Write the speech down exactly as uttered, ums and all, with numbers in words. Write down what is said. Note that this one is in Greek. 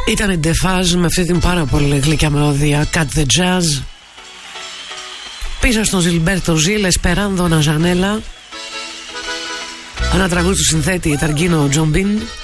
Ήταν η Ντεφάζ με αυτή την πάρα πολύ γλυκιά μελωδία Cut the Jazz. Πίσω στον Ζιλμπέρτο Ζιλ, Εσπεράνδο Ναζανέλα. Ένα τραγούδι του συνθέτη Ταργίνο Τζομπίν.